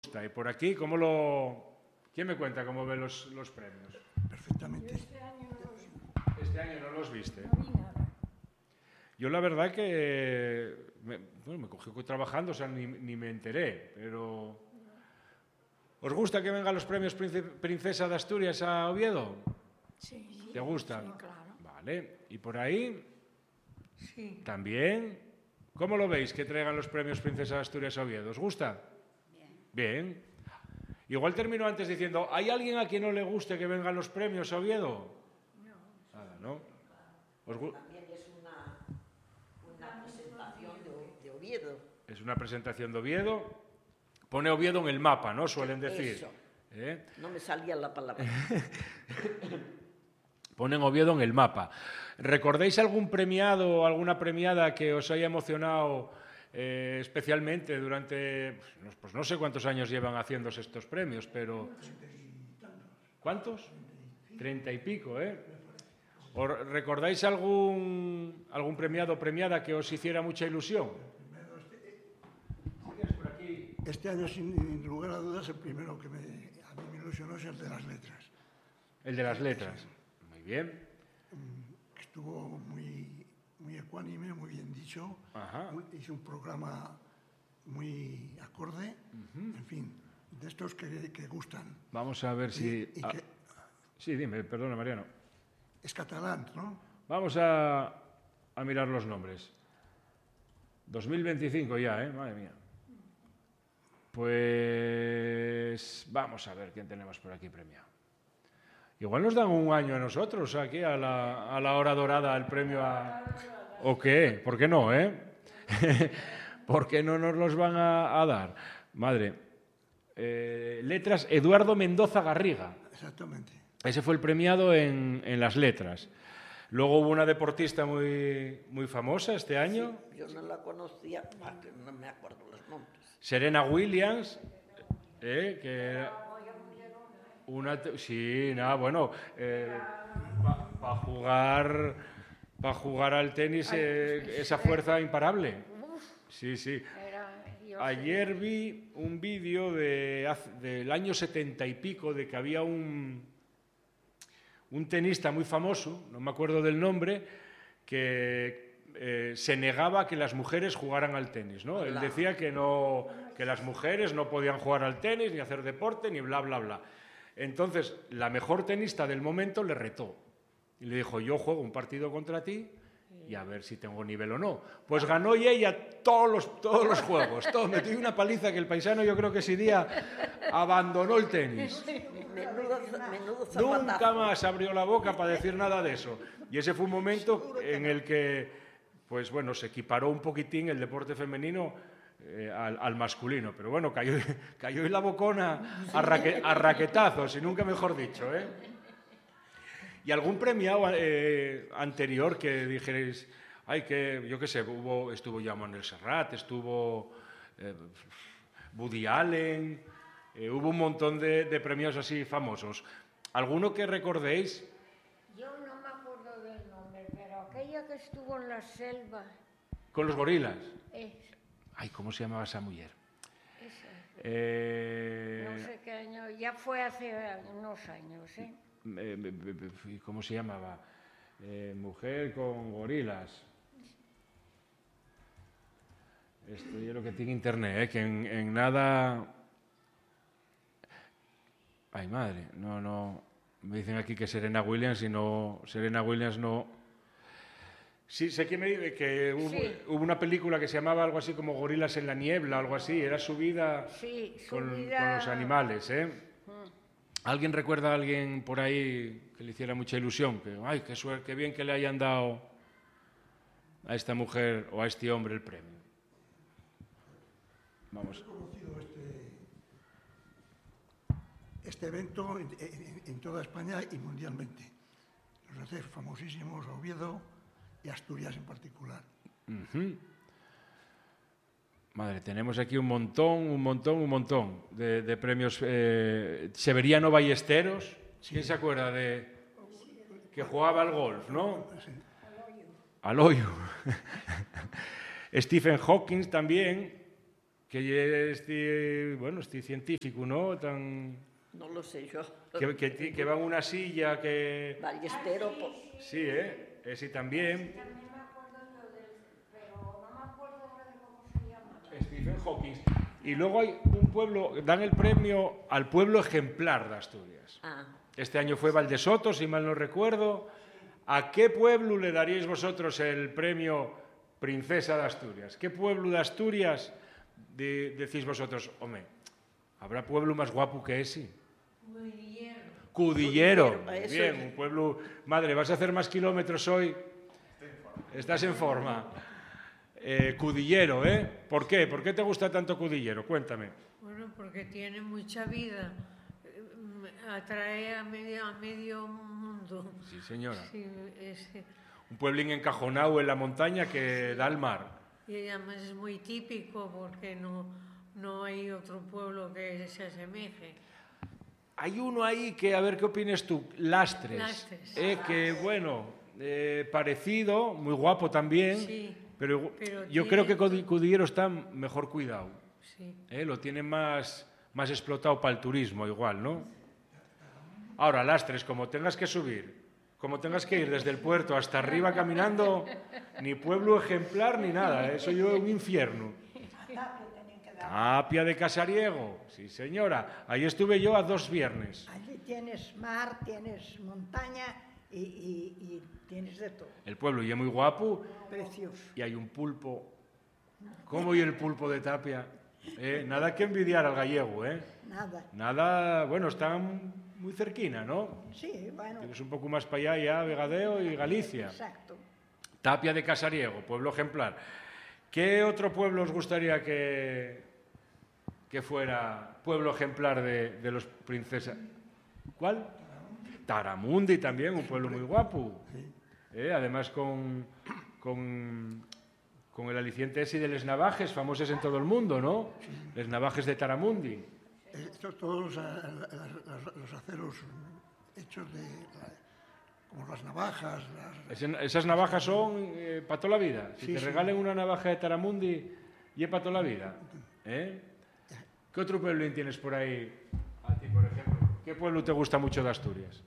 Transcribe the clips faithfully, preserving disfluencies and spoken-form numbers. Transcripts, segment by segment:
Y por aquí, ¿cómo lo...? ¿Quién me cuenta cómo ve los, los premios? Perfectamente. Yo este año no los vi. Este año no los viste. No vi nada. Yo la verdad que me, bueno, me cogió trabajando, o sea, ni, ni me enteré, pero... ¿Os gusta que vengan los premios Prince- Princesa de Asturias a Oviedo? Sí. ¿Te gustan? Sí, claro. Vale. ¿Y por ahí? Sí. También. ¿Cómo lo veis que traigan los premios Princesa de Asturias a Oviedo? ¿Os gusta? Bien. Bien. Igual termino antes diciendo, ¿hay alguien a quien no le guste que vengan los premios a Oviedo? No. Nada, ¿no? ¿Os gu- También es una, una presentación de, de Oviedo. Es una presentación de Oviedo. Pone Oviedo en el mapa, ¿no? Suelen decir. Eso. ¿Eh? No me salía la palabra. Ponen Oviedo en el mapa. ¿Recordáis algún premiado o alguna premiada que os haya emocionado eh, especialmente durante, pues, pues no sé cuántos años llevan haciéndose estos premios, pero... ¿Cuántos? Treinta y pico, ¿eh? ¿O recordáis algún, algún premiado o premiada que os hiciera mucha ilusión? Este año, sin lugar a dudas, el primero que me, a mí me ilusionó es el de las letras. El de las letras. Muy bien. Que estuvo muy, muy ecuánime, muy bien dicho. Ajá. Muy- hizo un programa muy acorde. En fin, de estos que, que gustan. Vamos a ver si... Y, y ah, que sí, dime, perdona, Mariano. es catalán, ¿no? Vamos a, a mirar los nombres. dos mil veinticinco ya, ¿eh? Madre mía. Pues vamos a ver quién tenemos por aquí premiado. Igual nos dan un año a nosotros, aquí a la, a la hora dorada, el premio a... ¿O qué? ¿Por qué no, eh? ¿Por qué no nos los van a, a dar? Madre. Eh, letras Eduardo Mendoza Garriga. Exactamente. Ese fue el premiado en, en las letras. Luego hubo una deportista muy, muy famosa este año, Yo no la conocía, porque no me acuerdo los nombres. Serena Williams, eh, que era una... te- Sí, nada, bueno, para jugar, pa jugar al tenis eh, esa fuerza imparable. Sí, sí. Era, yo Ayer vi un vídeo de, haz- del año setenta y pico de que había un, un tenista muy famoso, no me acuerdo del nombre, que eh, se negaba a que las mujeres jugaran al tenis, ¿no? Él decía que, no, que las mujeres no podían jugar al tenis, ni hacer deporte, ni bla, bla, bla. Entonces, la mejor tenista del momento le retó. Y le dijo, yo juego un partido contra ti y a ver si tengo nivel o no. Pues ganó y ella todos los, todos los juegos. Todo. Me dio una paliza que el paisano yo creo que ese día abandonó el tenis. Menudo, menudo zapatazo. Nunca más abrió la boca para decir nada de eso. Y ese fue un momento en el que, pues bueno, se equiparó un poquitín el deporte femenino eh, al, al masculino. Pero bueno, cayó, cayó en la bocona a, raque, a raquetazos, y nunca mejor dicho, ¿eh? ¿Y algún premiado eh, anterior que dijerais, ay, que yo qué sé, hubo, estuvo ya Manuel Serrat, estuvo eh, Woody Allen, eh, hubo un montón de, de premios así famosos? ¿Alguno que recordéis? yo no me acuerdo del nombre, pero aquella que estuvo en la selva, Con los gorilas. es, Ay, ¿cómo se llamaba esa mujer? esa, Eh, no sé qué año, ya fue hace unos años, ¿eh? eh, eh, ¿Cómo se llamaba? Eh, mujer con gorilas. Esto yo lo que tiene internet, ¿eh? Que en, en nada... Ay, madre, no, no... Me dicen aquí que Serena Williams y no... Serena Williams no... Sí, sé que, me, que hubo, Sí. hubo una película que se llamaba algo así como Gorilas en la niebla, algo así. Era su vida, Sí, su con, vida- con los animales, ¿eh? ¿Alguien recuerda a alguien por ahí que le hiciera mucha ilusión? Que, ay, qué suerte, qué bien que le hayan dado a esta mujer o a este hombre el premio. Vamos. He conocido este, este evento en, en- en toda España y mundialmente. Los hace famosísimos Oviedo y Asturias en particular. Ujú. Madre, tenemos aquí un montón, un montón, un montón de, de premios. Eh, Severiano Ballesteros, ¿quién se acuerda de que jugaba al golf, no? Sí. Al hoyo. Stephen Hawking también. Que este, bueno, este científico, ¿no? Tan... No lo sé yo. Que, que, que va en una silla, que... Ballestero. Po... Sí, ¿eh? Ese también. También me acuerdo yo del... pero no me acuerdo ahora de cómo se llama. Stephen Hawking. Y luego hay un pueblo, dan el premio al pueblo ejemplar de Asturias. Ah. Este año fue Valdesoto, si mal no recuerdo. ¿A qué pueblo le daríais vosotros el premio Princesa de Asturias? ¿Qué pueblo de Asturias de, decís vosotros? Hombre, ¿habrá pueblo más guapo que ese? Cudillero. Cudillero. Cudillero, eso Bien, es. un pueblo... Madre, ¿vas a hacer más kilómetros hoy? Estás en forma. Eh, Cudillero, ¿eh? ¿Por qué? ¿Por qué te gusta tanto Cudillero? Cuéntame. Bueno, porque tiene mucha vida. Eh, Atrae a medio, a medio mundo. Sí, señora. Sí, es, Un pueblín encajonado en la montaña que da al mar. y además es muy típico porque no, no hay otro pueblo que se asemeje. Hay uno ahí que, a ver qué opinas tú, Lastres. Lastres. Eh, que, bueno, eh, parecido, muy guapo también, Sí, pero, pero yo tiene- creo que Cudi- Cudillero está mejor cuidado. sí. Eh, lo tiene más, más explotado para el turismo igual, ¿no? Ahora, Lastres, como tengas que subir, como tengas que ir desde el puerto hasta arriba caminando, ni pueblo ejemplar ni nada, ¿eh? Eso yo un infierno. Tapia de Casariego, sí señora, ahí estuve yo a dos viernes. Allí tienes mar, tienes montaña y, y- y tienes de todo. El pueblo y es muy guapo Precioso. y hay un pulpo. ¿Cómo y el pulpo de Tapia? Eh, nada que envidiar al gallego, ¿eh? Nada. Nada, bueno, están muy cerquina, ¿no? Sí, bueno. Tienes un poco más para allá ya, Vegadeo y Galicia. Exacto. Tapia de Casariego, pueblo ejemplar. ¿Qué otro pueblo os gustaría que, que fuera pueblo ejemplar de, de los princesas? ¿Cuál? Taramundi también, un pueblo muy guapo. Eh, además con, con, con el aliciente ese de les navajes, famosos en todo el mundo, ¿no? Les navajes de Taramundi. Estos todos los, a- las- las- los aceros hechos de, la- como las navajas, las, Ese- Esas navajas son para toda la vida. Si Sí, te sí. regalen una navaja de Taramundi, y es para toda la vida. ¿Eh? ¿Qué otro pueblo tienes por ahí? A ti, por ejemplo. ¿Qué pueblo te gusta mucho de Asturias?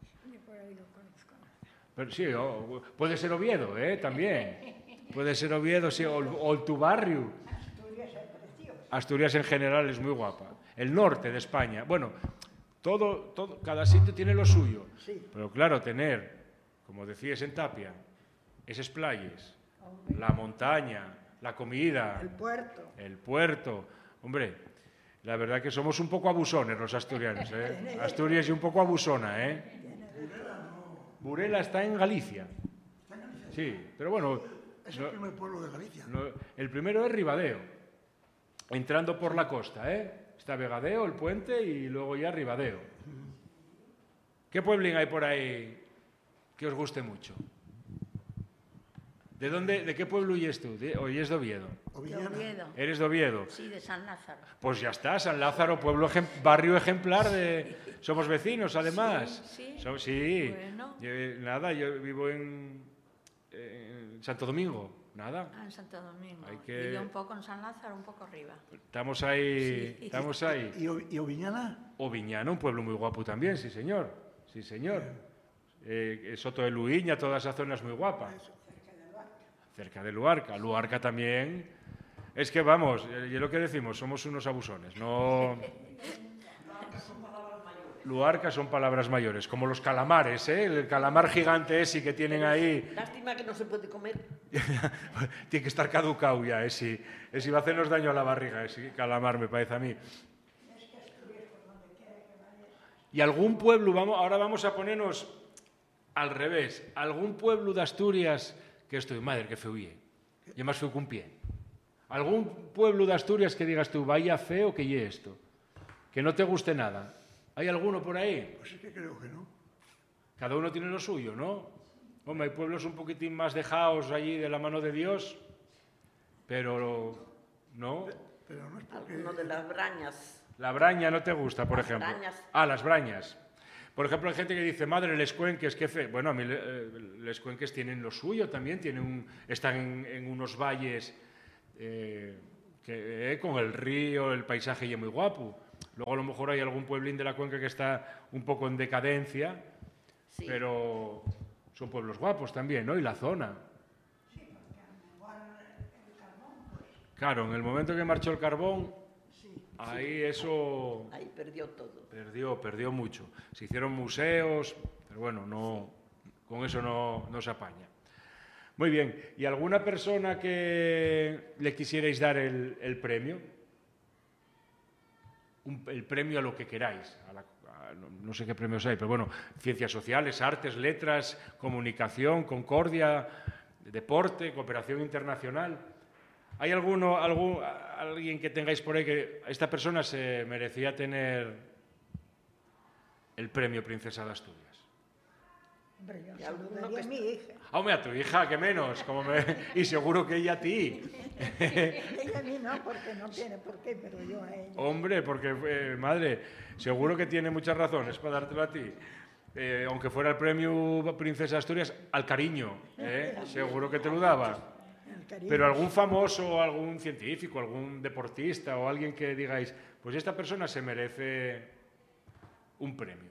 Pero sí, o- puede ser Oviedo, ¿eh? También. Puede ser Oviedo, sí, o, o tu barrio. Asturias en general es muy guapa. El norte de España. Bueno, todo, todo, cada sitio tiene lo suyo. Sí. Pero claro, tener, como decías en Tapia, esas playas, la montaña, la comida, El puerto. el puerto. Hombre, la verdad que somos un poco abusones los asturianos, ¿eh? Asturias es un poco abusona, ¿eh? Burela está en Galicia. Sí, pero bueno, es no- el primer pueblo de Galicia. no, el primero es Ribadeo, entrando por la costa, ¿eh? Está Vegadeo, el puente y luego ya Ribadeo. ¿Qué pueblín hay por ahí que os guste mucho? ¿De dónde, de qué pueblo huyes tú? ¿De, o es de Oviedo? De Ovillana. Oviedo. ¿Eres de Oviedo? Sí, de San Lázaro. Pues ya está, San Lázaro, pueblo ejem- barrio ejemplar de... Somos vecinos, además. Sí, sí. So- sí. Bueno. Yo, nada, yo vivo en, en Santo Domingo. Nada. Ah, en Santo Domingo. Hay que- Y yo un poco en San Lázaro, un poco arriba. Estamos ahí, Sí. estamos ahí. ¿Y, O- y Oviñana? Oviñana, un pueblo muy guapo también, sí señor. Sí señor. Eh, Soto de Luiña, toda esa zona es muy guapa. Cerca de Luarca. Luarca también. Es que vamos, eh, y es lo que decimos, somos unos abusones. No. Luarca son palabras mayores, como los calamares, ¿eh? El calamar gigante ese que tienen ahí. Lástima que no se puede comer. Tiene que estar caducado ya, ese. Ese va a hacernos daño a la barriga, ese calamar, me parece a mí. Y algún pueblo, vamos, ahora vamos a ponernos al revés, algún pueblo de Asturias que estoy, madre, que feo ye, yo más feo que un pie. Algún pueblo de Asturias que digas tú, vaya feo que ye esto, que no te guste nada. ¿Hay alguno por ahí? Pues es que creo que no. Cada uno tiene lo suyo, ¿no? Hombre, hay pueblos un poquitín más dejados allí de la mano de Dios, pero no. Pero no es porque... Alguno de las brañas. La braña no te gusta, por Las ejemplo. brañas. Ah, las brañas. Por ejemplo, hay gente que dice, madre, les cuenques, qué fe. Bueno, a mí eh, les cuenques tienen lo suyo también, tienen un- están en, en unos valles eh, que eh, con el río, el paisaje y es muy guapo. Luego a lo mejor hay algún pueblín de la cuenca que está un poco en decadencia, Sí. pero son pueblos guapos también, ¿no? Y la zona. Claro, en el momento que marchó el carbón, ahí eso Ahí perdió todo. perdió, perdió mucho. Se hicieron museos, pero bueno, no, con eso no, no se apaña. Muy bien, ¿y alguna persona que le quisierais dar el, el premio? Un- el premio a lo que queráis. A la- a- no, no sé qué premios hay, pero bueno, ciencias sociales, artes, letras, comunicación, concordia, deporte, cooperación internacional. ¿Hay alguno, algún, a- alguien que tengáis por ahí que esta persona se merecía tener el premio Princesa de Asturias? Hombre, yo Y se alguno lo daría que a mi hija. Ah, hombre, a tu hija, que menos. Como me- Y seguro que ella a ti. Ella a mí no, porque no tiene por qué, pero yo a ella. Hombre, porque, eh, madre, seguro que tiene muchas razones para dártelo a ti. Eh, aunque fuera el premio Princesa de Asturias, al cariño, ¿eh? Seguro que te lo daba. El cariño. Pero algún famoso, algún científico, algún deportista o alguien que digáis, pues esta persona se merece un premio.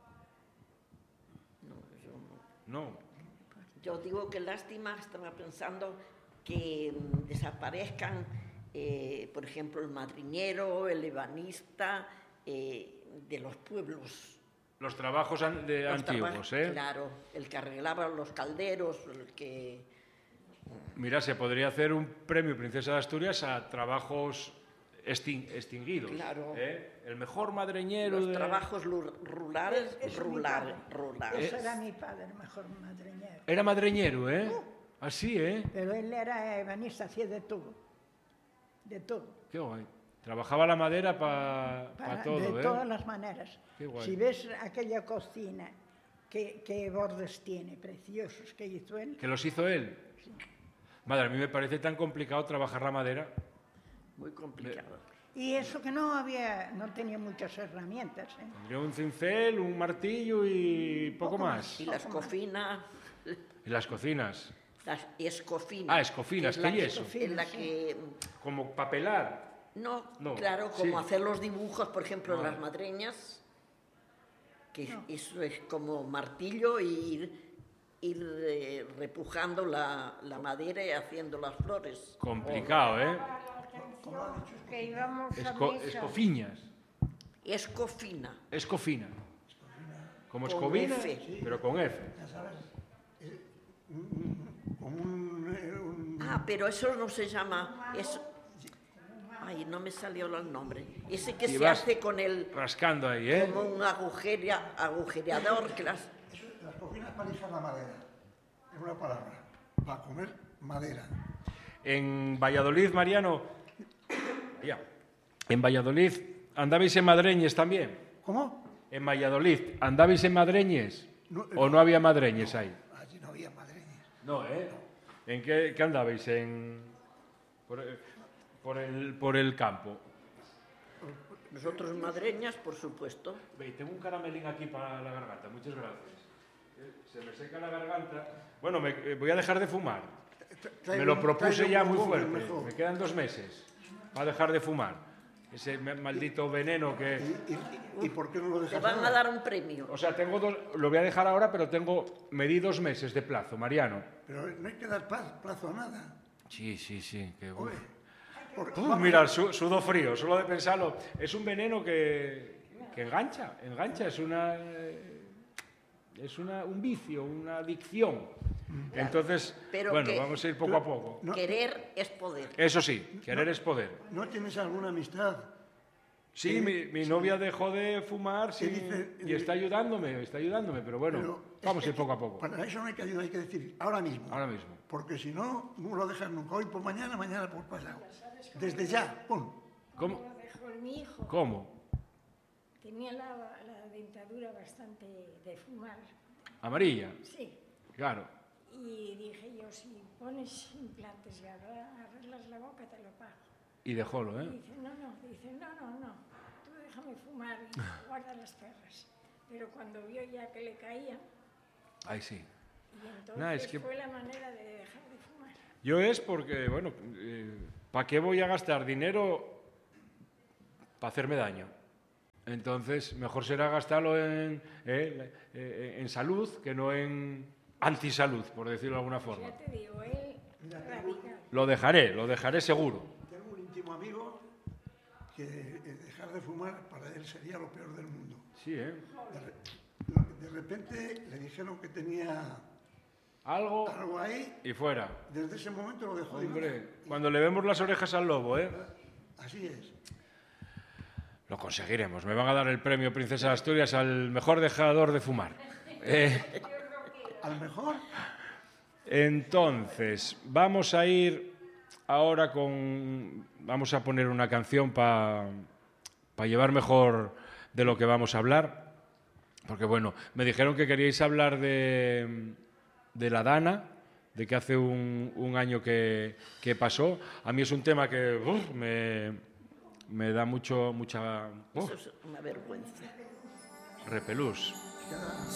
No, yo no. No. Yo digo que lástima, estaba pensando que mm, desaparezcan, eh, por ejemplo, el madriñero, el ebanista, eh, de los pueblos. Los trabajos an- de Los antiguos, trabajos, ¿eh? Claro, el que arreglaba los calderos, el que... Mira, se podría hacer un premio Princesa de Asturias a trabajos extin- extinguidos. Claro. ¿eh? El mejor madreñero Los de... trabajos lu- rurales, Es- eso mi rural, padre. rurales. Eso era mi padre, mejor madreñero. Era madreñero, ¿eh? Así, ¿eh? Pero él era ebanista, hacía de todo. De todo. Qué guay. Trabajaba la madera para Para- todo, de ¿eh? todas las maneras. Qué guay. Si ves aquella cocina, qué, qué bordes tiene, preciosos que hizo él. ¿Que los hizo él? Madre, a mí me parece tan complicado trabajar la madera. Muy complicado. Y eso que no había, no tenía muchas herramientas. ¿eh? Tendría un cincel, un martillo y poco, Poco más. más. Y las cocinas, Y las cocinas. las escofinas. Ah, escofinas, que es la ¿qué y que- eso? Es la que... Como papelar. No, No, claro, como sí. hacer los dibujos, por ejemplo, en Ah. las madreñas, que eso es como martillo y ir, ir eh, repujando la, la madera y haciendo las flores. Complicado, ¿eh? Que íbamos a Esco- misa. escofiñas. Escofina. Escofina. Como Con escobina, F. pero con F. Ya sabes, eh, un- como un, eh, un- Ah, pero eso no se llama... Es, ay, no me salió el nombre. Ese que Y se vas hace con el... Rascando ahí, ¿eh? Como un agujeria, agujereador que las... eso, las cocinas para lijar la madera, en una palabra, para comer madera. En Valladolid, Mariano. Ya. En Valladolid, ¿andabais en madreñes también? ¿Cómo? En Valladolid, ¿andabais en madreñes? No, ¿O no había madreñes ahí? Allí no había madreñas. No, ¿eh? ¿En qué, qué andabais? En... Por, el- por el, por el campo. Nosotros madreñas, por supuesto. Ve, tengo un caramelín aquí para la garganta, muchas gracias. Eh, Se me seca la garganta. Bueno, me, eh, voy a dejar de fumar. Trae Me lo un- propuse trae ya un muy bombón fuerte. mejor. Me quedan dos meses para dejar de fumar. Ese ma- maldito veneno que... ¿Y, y, y por qué no lo Te dejas van a ahora? dar un premio. O sea, tengo dos... Lo voy a dejar ahora, pero tengo... Me di dos meses de plazo, Mariano. Pero no hay que dar paz- plazo a nada. Sí, sí, sí. Que, uf. Oye, por- Uf, vamos, mira, su- sudo frío, solo de pensarlo. Es un veneno que, que engancha, engancha, es una... eh, Es una, un vicio, una adicción. Entonces, Pero bueno, que- vamos a ir poco a poco. No. Querer es poder. Eso sí, querer es poder. ¿no tienes alguna amistad? Sí, Eh, mi, mi novia dejó de fumar sí, dice- y está ayudándome, está ayudándome, pero bueno, Pero vamos es a ir que poco a poco. Para eso no hay que ayudar, hay que decir ahora mismo. Ahora mismo. Porque si no, no lo dejas nunca. Hoy por mañana, mañana por pasado. Desde ya, pum. ¿Cómo? Lo dejó mi hijo. ¿Cómo? Tenía la, la dentadura bastante de fumar. Amarilla, Sí. claro. Y dije yo, si pones implantes y arregla- arreglas la boca, te lo pago. Y dejólo, Y ¿eh? dice, no, no, dice, no, no, no, tú déjame fumar y guarda las perras. Pero cuando vio ya que le caían, Ahí sí. Y entonces Nah, es que- fue la manera de dejar de fumar. Yo es porque, bueno, ¿para qué voy a gastar dinero para hacerme daño? Entonces, mejor será gastarlo en, eh, eh, en salud que no en antisalud, por decirlo de alguna forma. Ya te digo, él Mira, tengo, radical. Lo dejaré, lo dejaré seguro. tengo un íntimo amigo que eh, dejar de fumar para él sería lo peor del mundo. Sí, ¿eh? De, re- de repente le dijeron que tenía Algo algo ahí, y fuera. desde ese momento lo dejó de Hombre, cuando le vemos las orejas al lobo, ¿eh? fumar. Así es. Lo conseguiremos. Me van a dar el premio Princesa de Asturias al mejor dejador de fumar. Eh, Al mejor, entonces, vamos a ir ahora con... Vamos a poner una canción para llevar mejor de lo que vamos a hablar. Porque, bueno, me dijeron que queríais hablar de, de la Dana, de que hace un, un año que, que pasó. A mí es un tema que uf, me, me da mucho, mucha uf, Eso es una vergüenza. repelús. queda